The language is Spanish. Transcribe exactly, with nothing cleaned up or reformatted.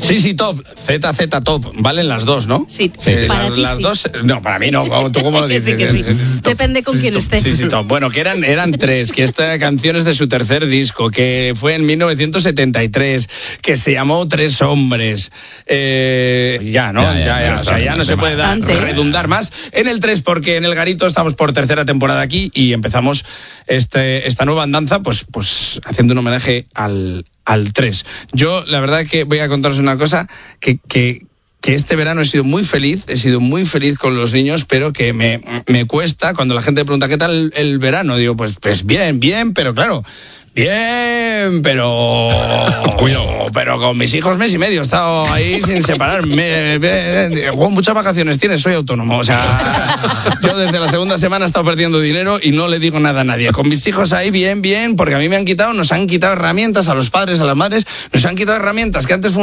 Sí, sí, top. Z Z top. Valen las dos, ¿no? Sí, eh, para las, ti las sí. dos. No, para mí no. ¿Tú cómo lo Que dices? sí, que sí. Depende con Sí, quién top. esté. Sí, sí, top. Bueno, que eran, eran tres, que esta canción es de su tercer disco, que fue en mil novecientos setenta y tres, que se llamó Tres Hombres. Eh, ya, ¿no? Ya, ya, Ya, ya. no, O sea, ya no se puede dar, bastante. redundar más. En el tres, porque en el Garito estamos por tercera temporada aquí y empezamos este, esta nueva andanza, pues, pues haciendo un homenaje al, al tres. Yo, la verdad que voy a contaros una cosa, que, que, que este verano he sido muy feliz, he sido muy feliz con los niños, pero que me, me cuesta, cuando la gente pregunta, ¿qué tal el, el verano? Digo, pues, pues bien, bien, pero claro... Bien, pero pero con mis hijos mes y medio he estado ahí sin separarme. Juan, muchas vacaciones tienes, soy autónomo. O sea, yo desde la segunda semana he estado perdiendo dinero y no le digo nada a nadie. Con mis hijos ahí bien, bien, porque a mí me han quitado, nos han quitado herramientas, a los padres, a las madres, nos han quitado herramientas que antes fue